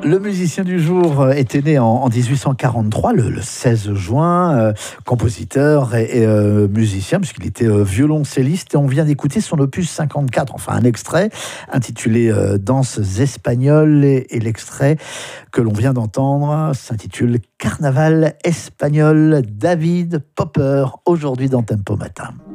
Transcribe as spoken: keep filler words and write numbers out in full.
Le musicien du jour était né en, en dix-huit cent quarante-trois, le, le seize juin, euh, compositeur et, et euh, musicien, puisqu'il était euh, violoncelliste. Et on vient d'écouter son opus cinquante-quatre, enfin un extrait intitulé euh, Danses espagnoles. Et, et l'extrait que l'on vient d'entendre s'intitule Carnaval espagnol. David Popper, aujourd'hui dans Tempo Matin.